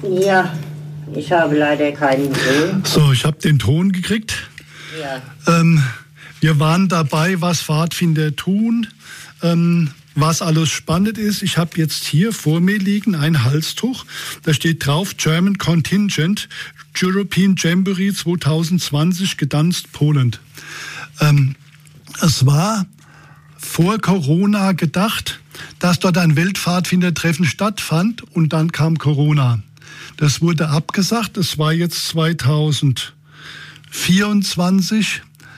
Ja, ich habe leider keinen Ton. So, ich habe den Ton gekriegt. Ja. Wir waren dabei, was Pfadfinder tun, was alles spannend ist. Ich habe jetzt hier vor mir liegen ein Halstuch. Da steht drauf German Contingent European Jamboree 2020 Gdansk, Poland. Es war vor Corona gedacht, dass dort ein Weltpfadfindertreffen stattfand und dann kam Corona. Das wurde abgesagt. Es war jetzt 2024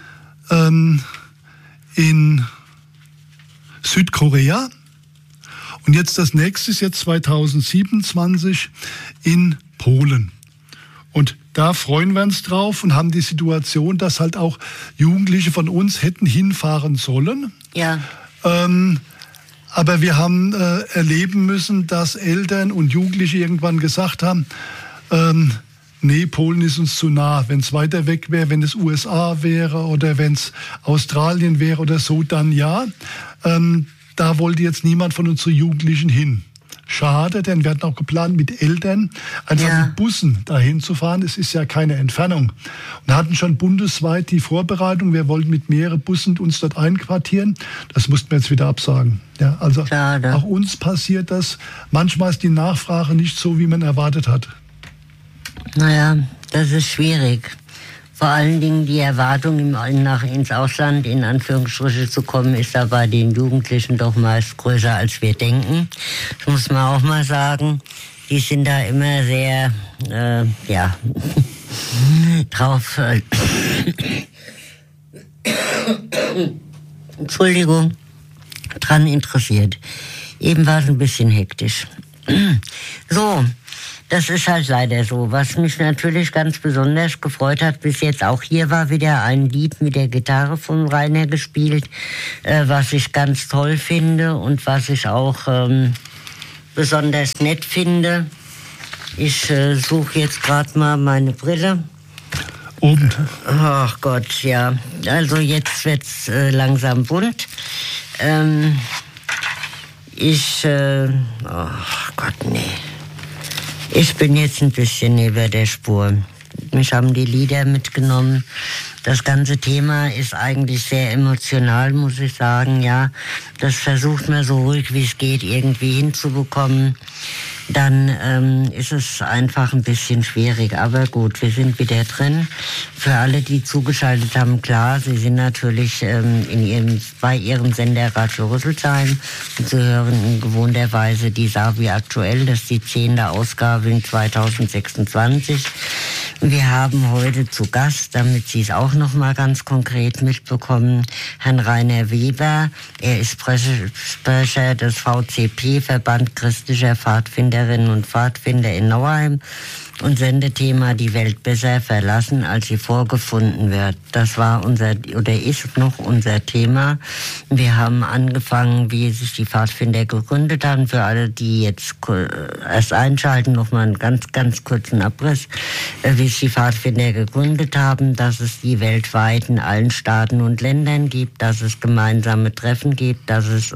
in Südkorea. Und jetzt das nächste ist jetzt 2027 in Polen. Und da freuen wir uns drauf und haben die Situation, dass halt auch Jugendliche von uns hätten hinfahren sollen. Ja. Aber wir haben erleben müssen, dass Eltern und Jugendliche irgendwann gesagt haben, nee, Polen ist uns zu nah. Wenn es weiter weg wäre, wenn es USA wäre oder wenn es Australien wäre oder so, dann ja. Da wollte jetzt niemand von unseren Jugendlichen hin. Schade, denn wir hatten auch geplant, mit Eltern einfach mit Bussen dahin zu fahren. Es ist ja keine Entfernung. Und hatten schon bundesweit die Vorbereitung. Wir wollten mit mehreren Bussen uns dort einquartieren. Das mussten wir jetzt wieder absagen. Ja, also schade. Auch uns passiert das. Manchmal ist die Nachfrage nicht so, wie man erwartet hat. Naja, das ist schwierig. Vor allen Dingen die Erwartung, ins Ausland in Anführungsstriche zu kommen, ist da bei den Jugendlichen doch meist größer, als wir denken. Das muss man auch mal sagen. Die sind da immer sehr, drauf, Entschuldigung, dran interessiert. Eben war es ein bisschen hektisch. So. Das ist halt leider so. Was mich natürlich ganz besonders gefreut hat, bis jetzt auch hier war wieder ein Lied mit der Gitarre von Rainer gespielt, was ich ganz toll finde und was ich auch besonders nett finde. Ich suche jetzt gerade mal meine Brille. Oben. Ach Gott, ja. Also jetzt wird's langsam bunt. Ach Gott, nee. Ich bin jetzt ein bisschen neben der Spur. Mich haben die Lieder mitgenommen. Das ganze Thema ist eigentlich sehr emotional, muss ich sagen, ja. Das versucht man so ruhig wie es geht irgendwie hinzubekommen. Dann ist es einfach ein bisschen schwierig. Aber gut, wir sind wieder drin. Für alle, die zugeschaltet haben, klar, Sie sind natürlich bei Ihrem Sender Radio Rüsselsheim. Und Sie hören in gewohnter Weise die Savi aktuell. Das ist die 10. Ausgabe in 2026. Wir haben heute zu Gast, damit Sie es auch noch mal ganz konkret mitbekommen, Herrn Rainer Weber. Er ist Sprecher des VCP, Verband christlicher Pfadfinderinnen und Pfadfinder in Nauheim. Und Sendethema Die Welt besser verlassen, als sie vorgefunden wird. Das war ist noch unser Thema. Wir haben angefangen, wie sich die Pfadfinder gegründet haben. Für alle, die jetzt erst einschalten, noch mal einen ganz, ganz kurzen Abriss, wie sich die Pfadfinder gegründet haben, dass es die weltweit in allen Staaten und Ländern gibt, dass es gemeinsame Treffen gibt, dass es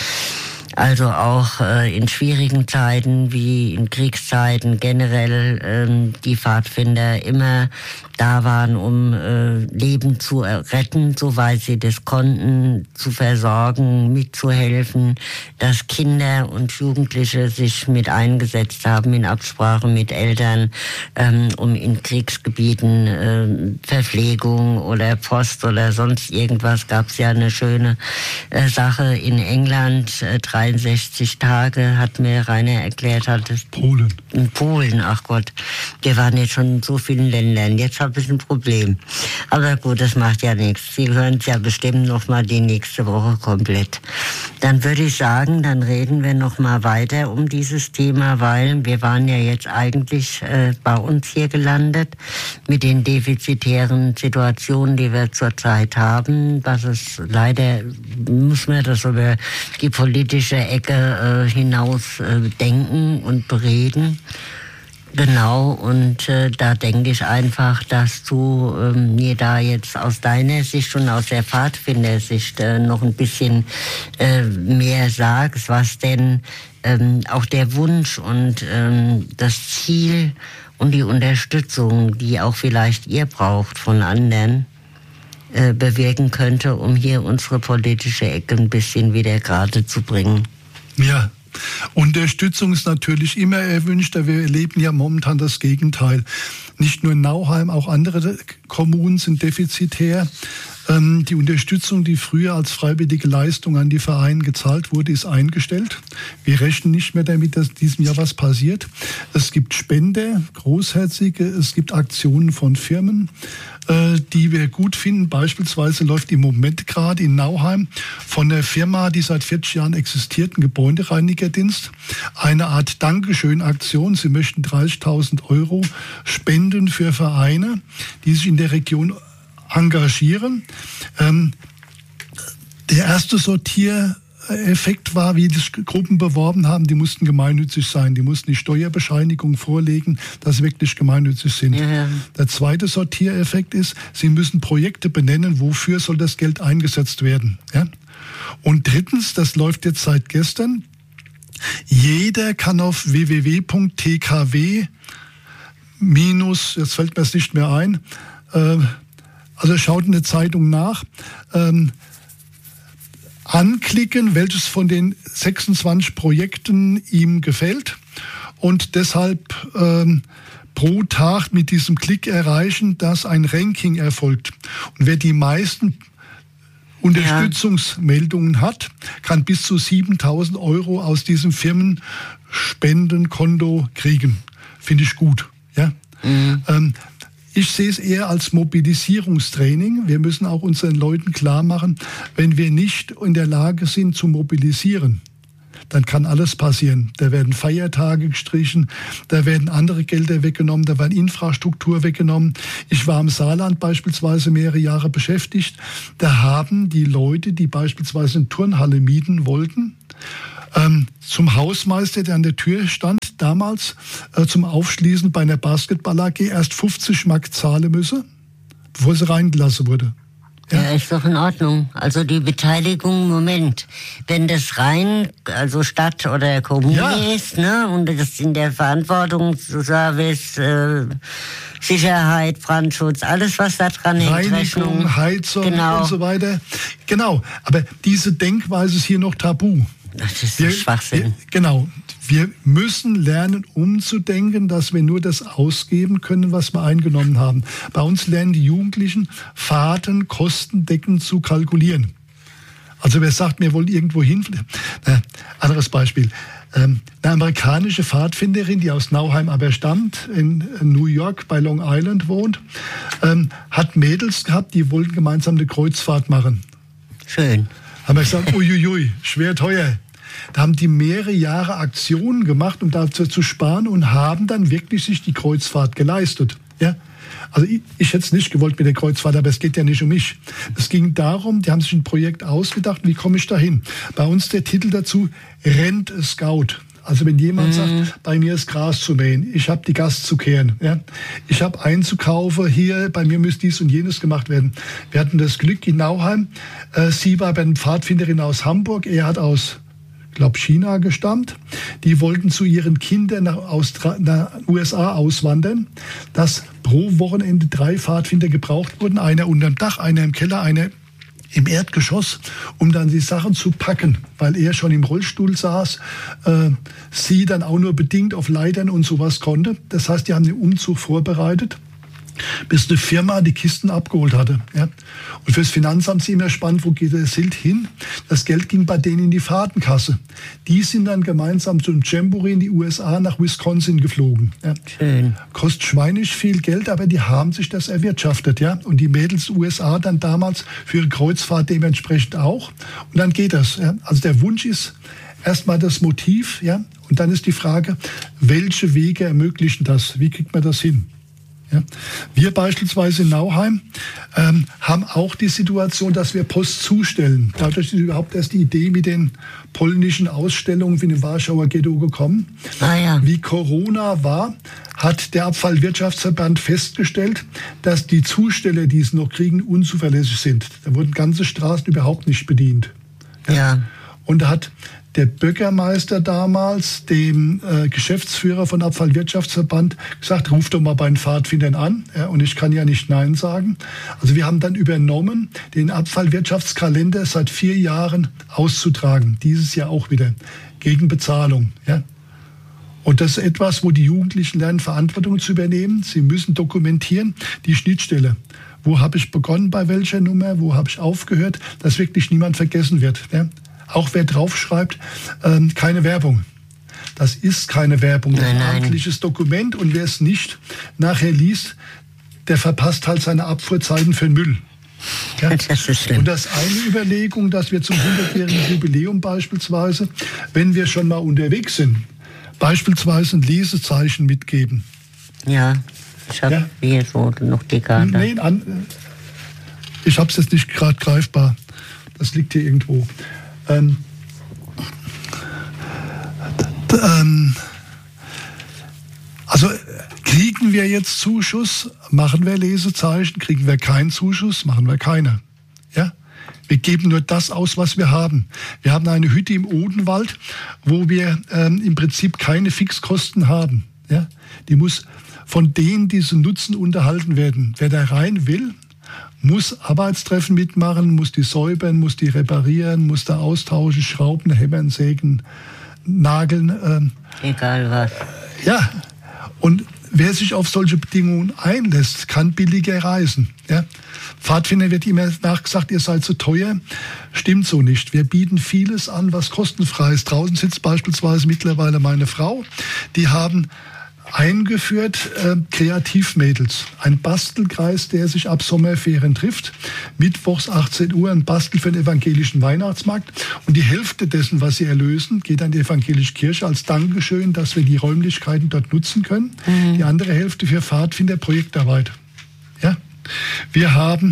also auch in schwierigen Zeiten wie in Kriegszeiten generell die Pfadfinder immer da waren, um Leben zu retten, soweit sie das konnten, zu versorgen, mitzuhelfen, dass Kinder und Jugendliche sich mit eingesetzt haben in Absprache mit Eltern, um in Kriegsgebieten Verpflegung oder Post oder sonst irgendwas. Gab es ja eine schöne Sache in England, 63 Tage, hat mir Rainer erklärt, hat es Polen. In Polen, ach Gott. Wir waren jetzt schon in so vielen Ländern. Jetzt habe ich ein Problem. Aber gut, das macht ja nichts. Sie hören es ja bestimmt noch mal die nächste Woche komplett. Dann würde ich sagen, dann reden wir noch mal weiter um dieses Thema, weil wir waren ja jetzt eigentlich bei uns hier gelandet mit den defizitären Situationen, die wir zurzeit haben. Was es leider, muss man das über die politische Ecke hinaus denken und bereden. Genau, und da denke ich einfach, dass du mir da jetzt aus deiner Sicht und aus der Pfadfindersicht noch ein bisschen mehr sagst, was denn auch der Wunsch und das Ziel und die Unterstützung, die auch vielleicht ihr braucht von anderen, bewirken könnte, um hier unsere politische Ecke ein bisschen wieder gerade zu bringen. Ja. Unterstützung ist natürlich immer erwünscht, aber wir erleben ja momentan das Gegenteil. Nicht nur in Nauheim, auch andere Kommunen sind defizitär. Die Unterstützung, die früher als freiwillige Leistung an die Vereine gezahlt wurde, ist eingestellt. Wir rechnen nicht mehr damit, dass in diesem Jahr was passiert. Es gibt Spender, Großherzige, es gibt Aktionen von Firmen, die wir gut finden. Beispielsweise läuft im Moment gerade in Nauheim von der Firma, die seit 40 Jahren existiert, ein Gebäudereinigerdienst, eine Art Dankeschön-Aktion. Sie möchten 30.000 € spenden für Vereine, die sich in der Region engagieren. Der erste Sortiereffekt war, wie die Gruppen beworben haben, die mussten gemeinnützig sein. Die mussten die Steuerbescheinigung vorlegen, dass sie wirklich gemeinnützig sind. Ja. Der zweite Sortiereffekt ist, sie müssen Projekte benennen, wofür soll das Geld eingesetzt werden. Ja? Und drittens, das läuft jetzt seit gestern, jeder kann auf www.tkw- jetzt fällt mir es nicht mehr ein, also schaut in der Zeitung nach, anklicken, welches von den 26 Projekten ihm gefällt und deshalb pro Tag mit diesem Klick erreichen, dass ein Ranking erfolgt. Und wer die meisten Unterstützungsmeldungen hat, kann bis zu 7.000 € aus diesem Firmenspendenkonto kriegen. Finde ich gut. Ja? Mhm. Ich sehe es eher als Mobilisierungstraining. Wir müssen auch unseren Leuten klar machen, wenn wir nicht in der Lage sind zu mobilisieren, dann kann alles passieren. Da werden Feiertage gestrichen, da werden andere Gelder weggenommen, da werden Infrastruktur weggenommen. Ich war im Saarland beispielsweise mehrere Jahre beschäftigt. Da haben die Leute, die beispielsweise eine Turnhalle mieten wollten, zum Hausmeister, der an der Tür stand, damals zum Aufschließen bei einer Basketball AG erst 50 Mark zahlen müsse, bevor sie reingelassen wurde. Ja, ist doch in Ordnung. Also die Beteiligung, Moment, wenn das rein, also Stadt oder Kommune ist, ne, und das in der Verantwortung, Service, Sicherheit, Brandschutz, alles was da dran hängt, Reinigung, Heizung und so weiter. Genau, aber diese Denkweise ist hier noch tabu. Das ist ein Schwachsinn. Wir müssen lernen, umzudenken, dass wir nur das ausgeben können, was wir eingenommen haben. Bei uns lernen die Jugendlichen, Fahrten kostendeckend zu kalkulieren. Also wer sagt, wir wollen irgendwo hin. Anderes Beispiel. Eine amerikanische Pfadfinderin, die aus Nauheim aber stammt, in New York bei Long Island wohnt, hat Mädels gehabt, die wollten gemeinsam eine Kreuzfahrt machen. Schön. Haben wir gesagt, uiuiui, schwer teuer. Da haben die mehrere Jahre Aktionen gemacht, um dazu zu sparen und haben dann wirklich sich die Kreuzfahrt geleistet. Ja? Also ich hätte es nicht gewollt mit der Kreuzfahrt, aber es geht ja nicht um mich. Es ging darum, die haben sich ein Projekt ausgedacht, wie komme ich da hin? Bei uns der Titel dazu, Rent a Scout. Also wenn jemand sagt, bei mir ist Gras zu mähen, ich habe die Gast zu kehren, ja? Ich habe einzukaufen, hier, bei mir müsste dies und jenes gemacht werden. Wir hatten das Glück in Nauheim, sie war bei einer Pfadfinderin aus Hamburg, er hat aus, China gestammt. Die wollten zu ihren Kindern nach USA auswandern, dass pro Wochenende 3 Pfadfinder gebraucht wurden, einer unterm Dach, einer im Keller, einer im Erdgeschoss, um dann die Sachen zu packen, weil er schon im Rollstuhl saß, sie dann auch nur bedingt auf Leitern und sowas konnte. Das heißt, die haben den Umzug vorbereitet, bis eine Firma die Kisten abgeholt hatte. Ja. Und fürs Finanzamt ist immer spannend, wo geht das Geld hin? Das Geld ging bei denen in die Fahrtenkasse. Die sind dann gemeinsam zum Jamboree in die USA nach Wisconsin geflogen. Ja. Schön. Kostet schweinisch viel Geld, aber die haben sich das erwirtschaftet. Ja. Und die Mädels USA dann damals für ihre Kreuzfahrt dementsprechend auch. Und dann geht das. Ja. Also der Wunsch ist erstmal das Motiv. Ja. Und dann ist die Frage, welche Wege ermöglichen das? Wie kriegt man das hin? Ja. Wir beispielsweise in Nauheim haben auch die Situation, dass wir Post zustellen. Dadurch ist überhaupt erst die Idee mit den polnischen Ausstellungen wie dem Warschauer Ghetto gekommen. Ah, ja. Wie Corona war, hat der Abfallwirtschaftsverband festgestellt, dass die Zusteller, die es noch kriegen, unzuverlässig sind. Da wurden ganze Straßen überhaupt nicht bedient. Ja. Und da hat der Bürgermeister damals dem Geschäftsführer von Abfallwirtschaftsverband gesagt, ruf doch mal bei den Pfadfindern an. Ja, und ich kann ja nicht Nein sagen. Also wir haben dann übernommen, den Abfallwirtschaftskalender seit 4 Jahren auszutragen. Dieses Jahr auch wieder. Gegen Bezahlung. Ja. Und das ist etwas, wo die Jugendlichen lernen, Verantwortung zu übernehmen. Sie müssen dokumentieren, die Schnittstelle. Wo habe ich begonnen, bei welcher Nummer, wo habe ich aufgehört, dass wirklich niemand vergessen wird. Ja. Auch wer draufschreibt, keine Werbung. Das ist keine Werbung, das ist ein amtliches Dokument. Und wer es nicht nachher liest, der verpasst halt seine Abfuhrzeiten für den Müll. Ja? Das ist schlimm. Und das ist eine Überlegung, dass wir zum 100-jährigen Jubiläum beispielsweise, wenn wir schon mal unterwegs sind, beispielsweise ein Lesezeichen mitgeben. Ja, ich habe hier so noch die Karte. Nee, ich habe es jetzt nicht gerade greifbar. Das liegt hier irgendwo. Also kriegen wir jetzt Zuschuss, machen wir Lesezeichen, kriegen wir keinen Zuschuss, machen wir keine. Ja? Wir geben nur das aus, was wir haben. Wir haben eine Hütte im Odenwald, wo wir im Prinzip keine Fixkosten haben. Ja? Die muss von denen, die sie nutzen, unterhalten werden. Wer da rein will, muss Arbeitstreffen mitmachen, muss die säubern, muss die reparieren, muss da austauschen, schrauben, hämmern, sägen, nageln. Egal was. Ja, und wer sich auf solche Bedingungen einlässt, kann billiger reisen. Ja? Pfadfinder wird immer nachgesagt, ihr seid zu teuer. Stimmt so nicht. Wir bieten vieles an, was kostenfrei ist. Draußen sitzt beispielsweise mittlerweile meine Frau. Die haben eingeführt Kreativmädels. Ein Bastelkreis, der sich ab Sommerferien trifft. Mittwochs 18 Uhr ein Bastel für den evangelischen Weihnachtsmarkt. Und die Hälfte dessen, was sie erlösen, geht an die evangelische Kirche als Dankeschön, dass wir die Räumlichkeiten dort nutzen können. Mhm. Die andere Hälfte für Pfadfinder Projektarbeit. Ja? Wir haben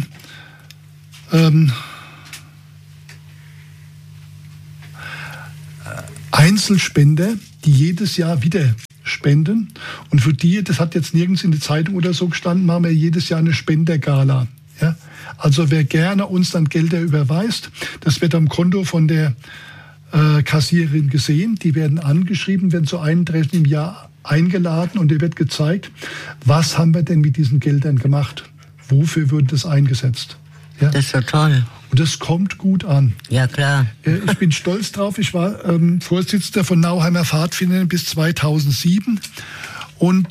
Einzelspender, die jedes Jahr wieder spenden. Und für die, das hat jetzt nirgends in der Zeitung oder so gestanden, machen wir jedes Jahr eine Spendergala. Ja? Also wer gerne uns dann Gelder überweist, das wird am Konto von der Kassiererin gesehen. Die werden angeschrieben, werden zu einem Treffen im Jahr eingeladen und dir wird gezeigt, was haben wir denn mit diesen Geldern gemacht? Wofür wird das eingesetzt? Ja? Das ist so toll. Und das kommt gut an. Ja, klar. Ich bin stolz drauf. Ich war Vorsitzender von Nauheimer Pfadfindern bis 2007. Und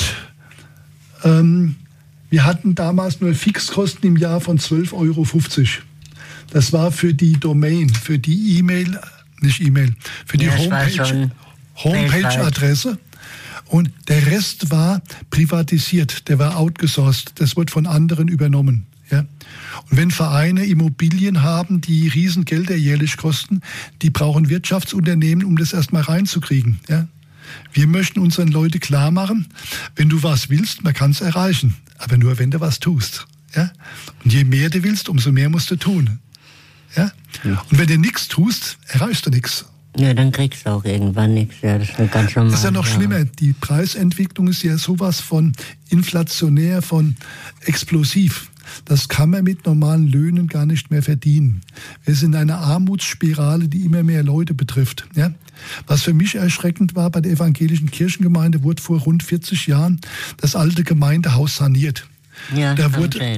wir hatten damals nur Fixkosten im Jahr von 12,50 €. Das war für die Domain, für die E-Mail, nicht E-Mail, für die Homepage-Adresse. Und der Rest war privatisiert, der war outgesourced. Das wird von anderen übernommen. Ja? Und wenn Vereine Immobilien haben, die Riesengelder jährlich kosten, die brauchen Wirtschaftsunternehmen, um das erstmal reinzukriegen. Ja? Wir möchten unseren Leuten klar machen, wenn du was willst, man kann es erreichen, aber nur wenn du was tust. Ja? Und je mehr du willst, umso mehr musst du tun. Ja? Ja. Und wenn du nichts tust, erreichst du nichts. Ja, dann kriegst du auch irgendwann nichts. Ja, das ist ganz normal. Das ist ja noch schlimmer. Die Preisentwicklung ist ja sowas von inflationär, von explosiv. Das kann man mit normalen Löhnen gar nicht mehr verdienen. Wir sind in einer Armutsspirale, die immer mehr Leute betrifft. Ja? Was für mich erschreckend war, bei der evangelischen Kirchengemeinde wurde vor rund 40 Jahren das alte Gemeindehaus saniert. Ja, da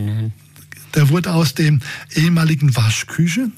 wurde aus dem ehemaligen Waschküche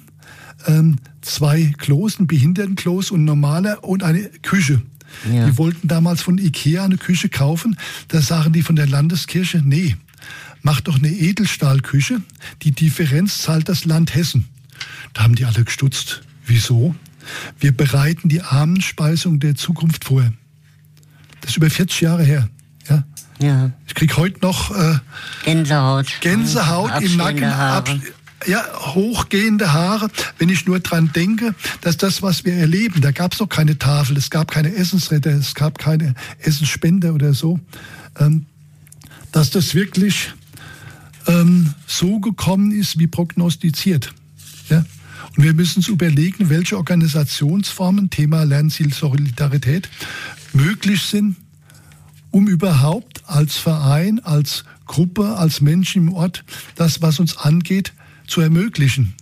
2 Klos, ein Behindertenklos und ein normaler und eine Küche. Ja. Die wollten damals von Ikea eine Küche kaufen. Da sagen die von der Landeskirche, nee, mach doch eine Edelstahlküche. Die Differenz zahlt das Land Hessen. Da haben die alle gestutzt. Wieso? Wir bereiten die Armenspeisung der Zukunft vor. Das ist über 40 Jahre her. Ja? Ja. Ich krieg heute noch Gänsehaut im Nacken. Hochgehende Haare, wenn ich nur dran denke, dass das, was wir erleben, da gab es noch keine Tafel, es gab keine Essensretter, es gab keine Essensspender oder so, dass das wirklich so gekommen ist, wie prognostiziert. Ja? Und wir müssen uns überlegen, welche Organisationsformen, Thema Lernziel Solidarität, möglich sind, um überhaupt als Verein, als Gruppe, als Menschen im Ort, das, was uns angeht, zu ermöglichen?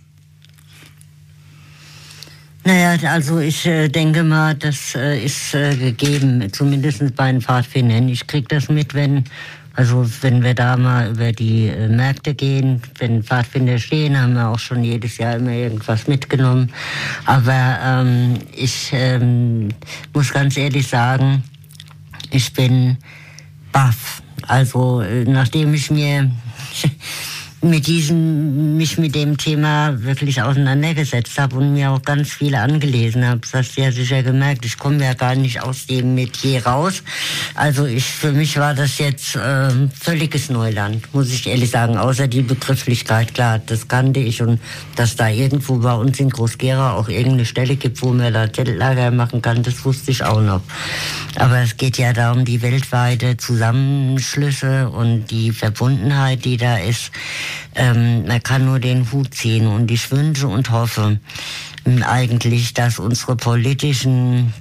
Naja, also ich denke mal, das ist gegeben, zumindest bei den Pfadfindern. Ich kriege das mit, wenn wir da mal über die Märkte gehen, wenn Pfadfinder stehen, haben wir auch schon jedes Jahr immer irgendwas mitgenommen. Aber ich muss ganz ehrlich sagen, ich bin baff. Also nachdem ich mich mit dem Thema wirklich auseinandergesetzt habe und mir auch ganz viel angelesen habe. Das hast du ja sicher gemerkt, ich komme ja gar nicht aus dem Metier raus. Also für mich war das jetzt völliges Neuland, muss ich ehrlich sagen, außer die Begrifflichkeit, klar, das kannte ich, und dass da irgendwo bei uns in Groß-Gerau auch irgendeine Stelle gibt, wo man da Zeltlager machen kann, das wusste ich auch noch. Aber es geht ja da um die weltweite Zusammenschlüsse und die Verbundenheit, die da ist. Man kann nur den Hut ziehen, und ich wünsche und hoffe eigentlich, dass unsere politischen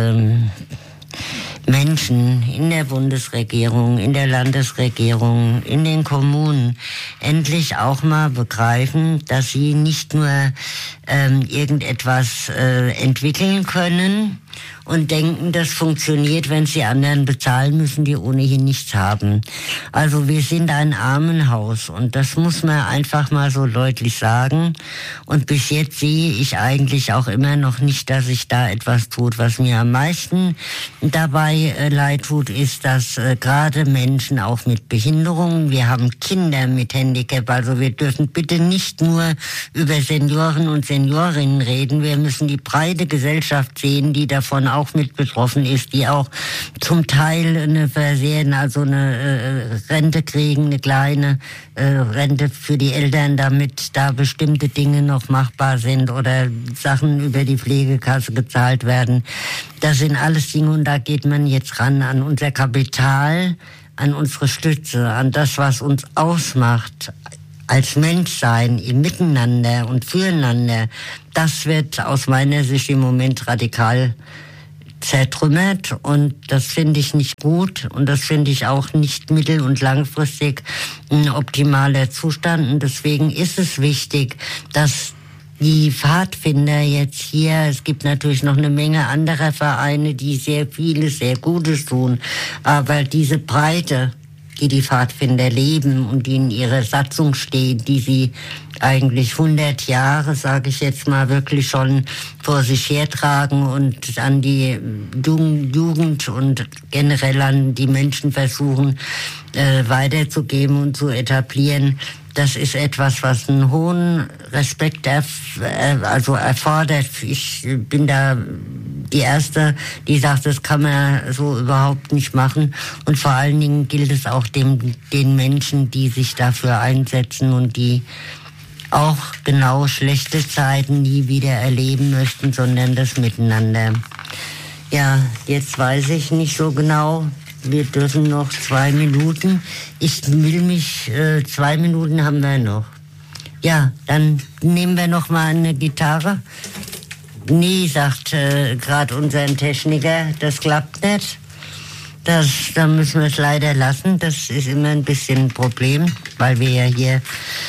Menschen in der Bundesregierung, in der Landesregierung, in den Kommunen endlich auch mal begreifen, dass sie nicht nur irgendetwas entwickeln können und denken, das funktioniert, wenn sie anderen bezahlen müssen, die ohnehin nichts haben. Also wir sind ein Armenhaus, und das muss man einfach mal so deutlich sagen. Und bis jetzt sehe ich eigentlich auch immer noch nicht, dass sich da etwas tut. Was mir am meisten dabei leid tut, ist, dass gerade Menschen auch mit Behinderungen, wir haben Kinder mit Handicap, also wir dürfen bitte nicht nur über Senioren und Seniorinnen reden, wir müssen die breite Gesellschaft sehen, die davon auch mit betroffen ist, die auch zum Teil eine Rente kriegen, eine kleine Rente für die Eltern, damit da bestimmte Dinge noch machbar sind oder Sachen über die Pflegekasse gezahlt werden. Das sind alles Dinge, und da geht man jetzt ran an unser Kapital, an unsere Stütze, an das, was uns ausmacht als Menschsein im Miteinander und Füreinander. Das wird aus meiner Sicht im Moment radikal zertrümmert, und das finde ich nicht gut, und das finde ich auch nicht mittel- und langfristig ein optimaler Zustand, und deswegen ist es wichtig, dass die Pfadfinder jetzt hier, es gibt natürlich noch eine Menge anderer Vereine, die sehr vieles, sehr Gutes tun, aber diese Breite, die Pfadfinder leben und die in ihrer Satzung steht, die sie eigentlich 100 Jahre, sage ich jetzt mal, wirklich schon vor sich hertragen und an die Jugend und generell an die Menschen versuchen weiterzugeben und zu etablieren. Das ist etwas, was einen hohen Respekt erfordert. Ich bin da die Erste, die sagt, das kann man so überhaupt nicht machen. Und vor allen Dingen gilt es auch den Menschen, die sich dafür einsetzen und die auch genau schlechte Zeiten nie wieder erleben möchten, sondern das Miteinander. Ja, jetzt weiß ich nicht so genau. Wir dürfen noch 2 Minuten. 2 Minuten haben wir noch. Ja, dann nehmen wir noch mal eine Gitarre. Nee, sagt gerade unser Techniker, das klappt nicht. Da müssen wir es leider lassen. Das ist immer ein bisschen ein Problem, weil wir ja hier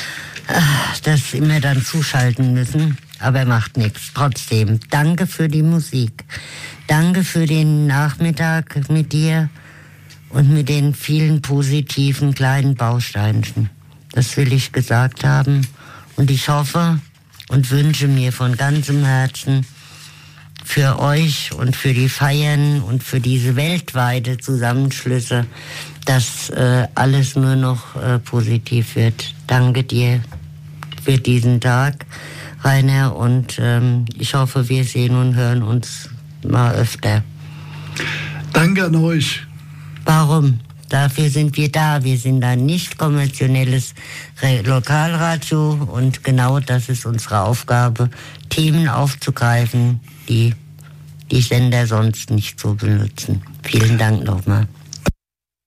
das immer dann zuschalten müssen. Aber macht nichts. Trotzdem, danke für die Musik. Danke für den Nachmittag mit dir und mit den vielen positiven kleinen Bausteinchen. Das will ich gesagt haben. Und ich hoffe und wünsche mir von ganzem Herzen für euch und für die Feiern und für diese weltweite Zusammenschlüsse, dass alles nur noch positiv wird. Danke dir für diesen Tag, Rainer, und ich hoffe, wir sehen und hören uns mal öfter. Danke an euch. Warum? Dafür sind wir da. Wir sind ein nicht kommerzielles Lokalradio, und genau das ist unsere Aufgabe, Themen aufzugreifen, die die Sender sonst nicht so benutzen. Vielen Dank nochmal.